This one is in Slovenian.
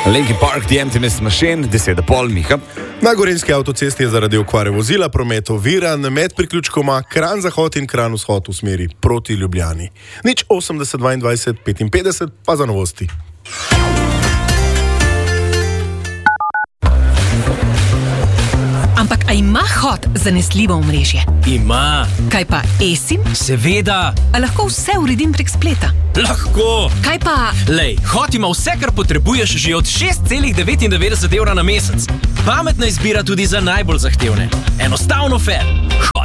Linkin Park, The Emptiness Machine, 10:30, Miha. Na gorenjski avtocesti je zaradi okvare vozila promet oviran med priključkoma Kranj-Zahod in Kranj-Vzhod v smeri proti Ljubljani. 80 22 55 pa za novosti. Ampak a ima Hot zanesljivo omrežje? Ima. Kaj pa eSIM? Seveda. A lahko vse uredim prek spleta? Lahko. Kaj pa... Lej, Hot ima vse, kar potrebuješ že od 6,99 € na mesec. Pametna izbira tudi za najbolj zahtevne. Enostavno fair.